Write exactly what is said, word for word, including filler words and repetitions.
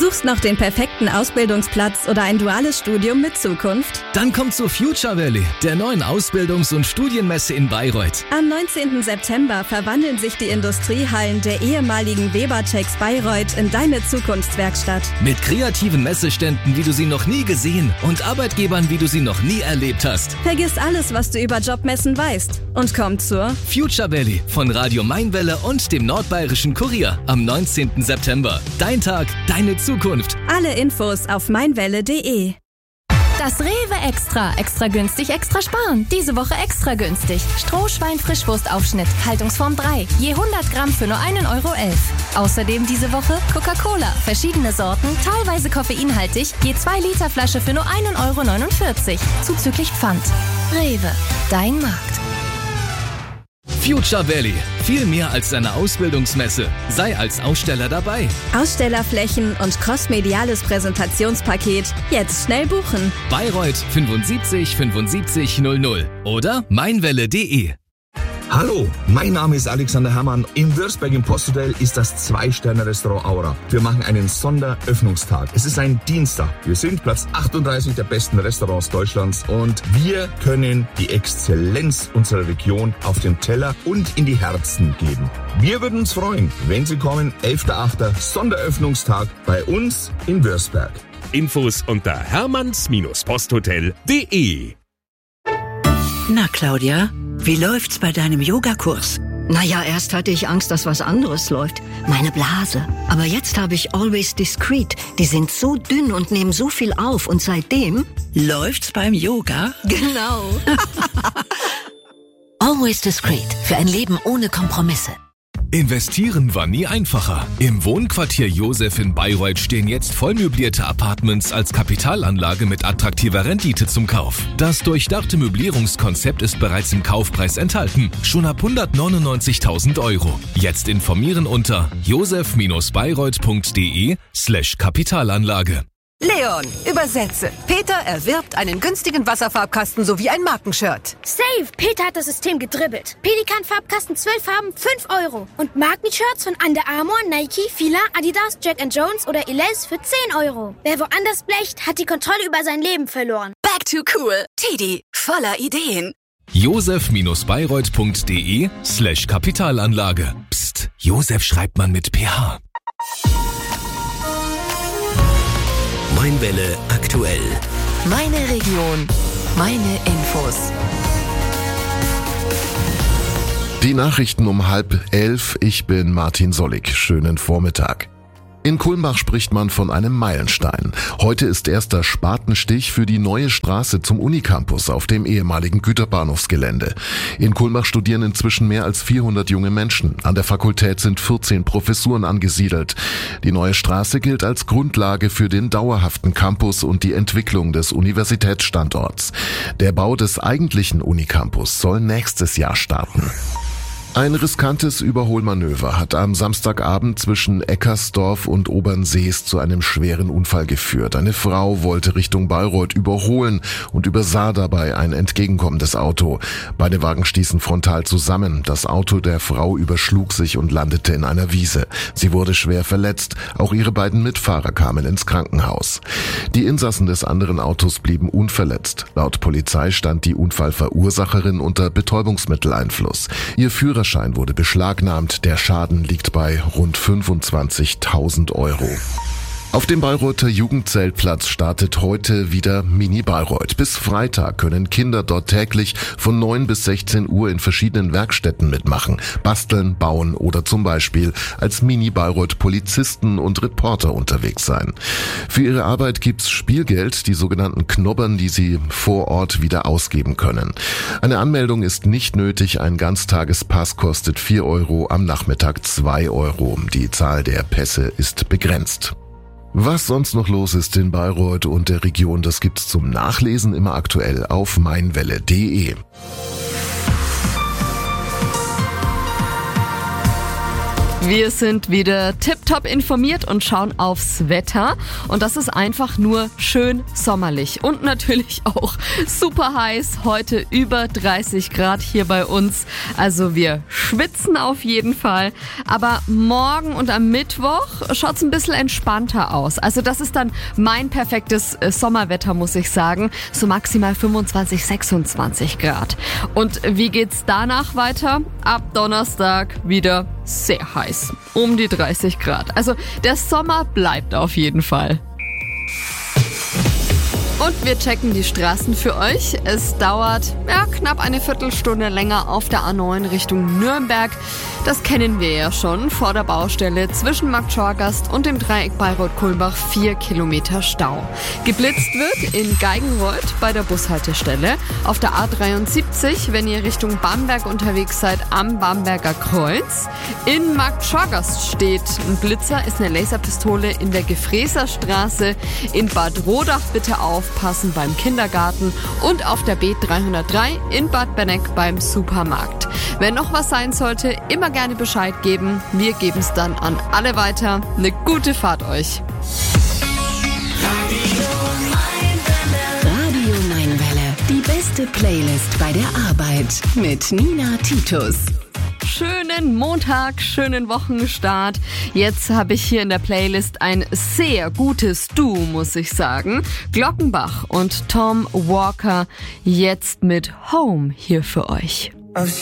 Suchst noch den perfekten Ausbildungsplatz oder ein duales Studium mit Zukunft? Dann komm zu Future Valley, der neuen Ausbildungs- und Studienmesse in Bayreuth. Am neunzehnten September verwandeln sich die Industriehallen der ehemaligen Weber-Checks Bayreuth in deine Zukunftswerkstatt. Mit kreativen Messeständen, wie du sie noch nie gesehen, und Arbeitgebern, wie du sie noch nie erlebt hast. Vergiss alles, was du über Jobmessen weißt, und komm zur Future Valley von Radio Mainwelle und dem Nordbayerischen Kurier am neunzehnten September. Dein Tag, deine Zukunft. Alle Infos auf meinwelle punkt de. Das Rewe Extra. Extra günstig, extra sparen. Diese Woche extra günstig. Strohschwein-Frischwurstaufschnitt. Haltungsform drei. Je hundert Gramm für nur einen Euro elf. Außerdem diese Woche Coca-Cola. Verschiedene Sorten, teilweise koffeinhaltig. Je zwei Liter Flasche für nur einen Euro neunundvierzig. Zuzüglich Pfand. Rewe. Dein Markt. Future Valley. Viel mehr als eine Ausbildungsmesse. Sei als Aussteller dabei. Ausstellerflächen und crossmediales Präsentationspaket. Jetzt schnell buchen. Bayreuth fünfundsiebzig fünfundsiebzig null null oder meinwelle punkt de. Hallo, mein Name ist Alexander Herrmann. Im Würzberg im Posthotel ist das Zwei-Sterne-Restaurant Aura. Wir machen einen Sonderöffnungstag. Es ist ein Dienstag. Wir sind Platz achtunddreißig der besten Restaurants Deutschlands und wir können die Exzellenz unserer Region auf den Teller und in die Herzen geben. Wir würden uns freuen, wenn Sie kommen. elfter achter Sonderöffnungstag bei uns in Würzberg. Infos unter hermanns posthotel punkt de. Na, Claudia, wie läuft's bei deinem Yogakurs? Naja, erst hatte ich Angst, dass was anderes läuft. Meine Blase. Aber jetzt habe ich Always Discreet. Die sind so dünn und nehmen so viel auf. Und seitdem... Läuft's beim Yoga? Genau. Always Discreet. Für ein Leben ohne Kompromisse. Investieren war nie einfacher. Im Wohnquartier Josef in Bayreuth stehen jetzt vollmöblierte Apartments als Kapitalanlage mit attraktiver Rendite zum Kauf. Das durchdachte Möblierungskonzept ist bereits im Kaufpreis enthalten, schon ab hundertneunundneunzigtausend Euro. Jetzt informieren unter josef-bayreuth punkt de slash Kapitalanlage. Leon, übersetze. Peter erwirbt einen günstigen Wasserfarbkasten sowie ein Markenshirt. Safe! Peter hat das System gedribbelt. Pelikan-Farbkasten zwölf Farben, fünf Euro. Und Markenshirts von Under Armour, Nike, Fila, Adidas, Jack and Jones oder Elize für zehn Euro. Wer woanders blecht, hat die Kontrolle über sein Leben verloren. Back to cool. Tidi, voller Ideen. josef-bayreuth punkt de slash Kapitalanlage. Psst, Josef schreibt man mit P H. Mainwelle aktuell. Meine Region. Meine Infos. Die Nachrichten um halb elf. Ich bin Martin Sollig. Schönen Vormittag. In Kulmbach spricht man von einem Meilenstein. Heute ist erster Spatenstich für die neue Straße zum Unicampus auf dem ehemaligen Güterbahnhofsgelände. In Kulmbach studieren inzwischen mehr als vierhundert junge Menschen. An der Fakultät sind vierzehn Professuren angesiedelt. Die neue Straße gilt als Grundlage für den dauerhaften Campus und die Entwicklung des Universitätsstandorts. Der Bau des eigentlichen Unicampus soll nächstes Jahr starten. Ein riskantes Überholmanöver hat am Samstagabend zwischen Eckersdorf und Obernsees zu einem schweren Unfall geführt. Eine Frau wollte Richtung Bayreuth überholen und übersah dabei ein entgegenkommendes Auto. Beide Wagen stießen frontal zusammen. Das Auto der Frau überschlug sich und landete in einer Wiese. Sie wurde schwer verletzt. Auch ihre beiden Mitfahrer kamen ins Krankenhaus. Die Insassen des anderen Autos blieben unverletzt. Laut Polizei stand die Unfallverursacherin unter Betäubungsmitteleinfluss. Ihr Führerschein wurde beschlagnahmt. Der Schaden liegt bei rund fünfundzwanzigtausend Euro. Auf dem Bayreuther Jugendzeltplatz startet heute wieder Mini Bayreuth. Bis Freitag können Kinder dort täglich von neun bis sechzehn Uhr in verschiedenen Werkstätten mitmachen, basteln, bauen oder zum Beispiel als Mini Bayreuth Polizisten und Reporter unterwegs sein. Für ihre Arbeit gibt's Spielgeld, die sogenannten Knobbern, die sie vor Ort wieder ausgeben können. Eine Anmeldung ist nicht nötig, ein Ganztagespass kostet vier Euro, am Nachmittag zwei Euro. Die Zahl der Pässe ist begrenzt. Was sonst noch los ist in Bayreuth und der Region, das gibt's zum Nachlesen immer aktuell auf meinwelle punkt de. Wir sind wieder tipptopp informiert und schauen aufs Wetter. Und das ist einfach nur schön sommerlich. Und natürlich auch super heiß. Heute über dreißig Grad hier bei uns. Also wir schwitzen auf jeden Fall. Aber morgen und am Mittwoch schaut es ein bisschen entspannter aus. Also das ist dann mein perfektes Sommerwetter, muss ich sagen. So maximal fünfundzwanzig, sechsundzwanzig Grad. Und wie geht's danach weiter? Ab Donnerstag wieder sehr heiß. Um die dreißig Grad. Also der Sommer bleibt auf jeden Fall. Und wir checken die Straßen für euch. Es dauert ja, knapp eine Viertelstunde länger auf der A neun Richtung Nürnberg. Das kennen wir ja schon. Vor der Baustelle zwischen Markt Schorgast und dem Dreieck Bayreuth-Kulmbach vier Kilometer Stau. Geblitzt wird in Geigenreuth bei der Bushaltestelle. Auf der A dreiundsiebzig, wenn ihr Richtung Bamberg unterwegs seid, am Bamberger Kreuz. In Markt Schorgast steht ein Blitzer, ist eine Laserpistole in der Gefräßerstraße. In Bad Rodach bitte aufpassen beim Kindergarten. Und auf der B dreihundertdrei in Bad Benneck beim Supermarkt. Wenn noch was sein sollte, immer gerne Bescheid geben. Wir geben es dann an alle weiter. Eine gute Fahrt euch. Radio neun Welle. Die beste Playlist bei der Arbeit mit Nina Titus. Schönen Montag, schönen Wochenstart. Jetzt habe ich hier in der Playlist ein sehr gutes Duo, muss ich sagen. Glockenbach und Tom Walker jetzt mit Home hier für euch.